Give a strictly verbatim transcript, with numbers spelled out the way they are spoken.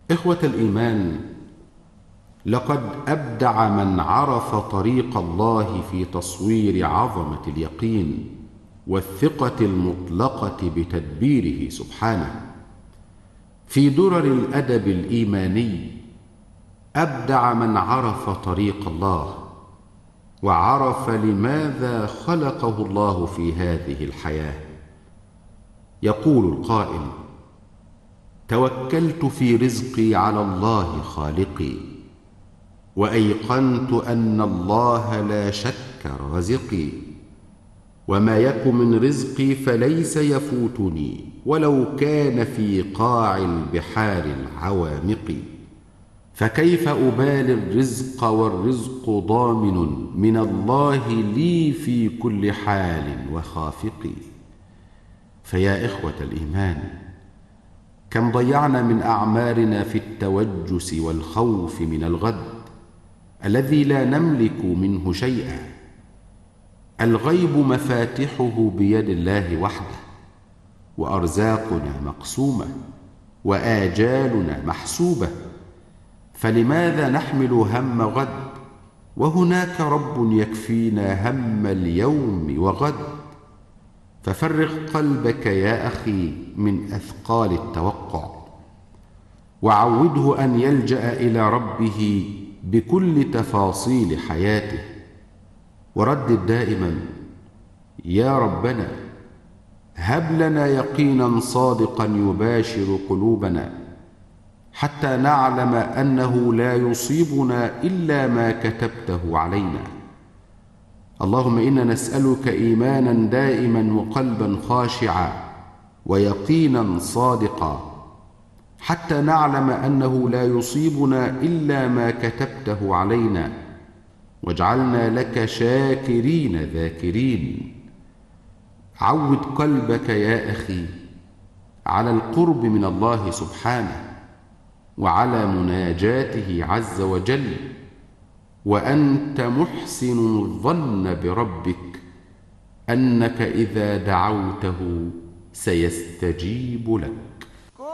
إخوة الإيمان، لقد أبدع من عرف طريق الله في تصوير عظمة اليقين والثقة المطلقة بتدبيره سبحانه. في درر الأدب الإيماني أبدع من عرف طريق الله وعرف لماذا خلقه الله في هذه الحياة. يقول القائل: توكلت في رزقي على الله خالقي، وأيقنت أن الله لا شك رازقي، وما يك من رزقي فليس يفوتني ولو كان في قاع البحار العوامق. فكيف أبالي الرزق والرزق ضامن من الله لي في كل حال وخافق. فيا إخوة الإيمان، كم ضيعنا من أعمارنا في التوجس والخوف من الغد الذي لا نملك منه شيئا. الغيب مفاتحه بيد الله وحده، وأرزاقنا مقسومة، وآجالنا محسوبة، فلماذا نحمل هم غد وهناك رب يكفينا هم اليوم وغد؟ ففرغ قلبك يا أخي من أثقال التوقع، وعوده أن يلجأ إلى ربه بكل تفاصيل حياته، وردد دائما: يا ربنا هب لنا يقينا صادقا يباشر قلوبنا، حتى نعلم أنه لا يصيبنا إلا ما كتبته علينا. اللهم إنا نسألك إيمانا دائما وقلبا خاشعا ويقينا صادقا، حتى نعلم أنه لا يصيبنا إلا ما كتبته علينا، واجعلنا لك شاكرين ذاكرين. عود قلبك يا أخي على القرب من الله سبحانه، وعلى مناجاته عز وجل، وأنت محسن الظن بربك أنك إذا دعوته سيستجيب لك.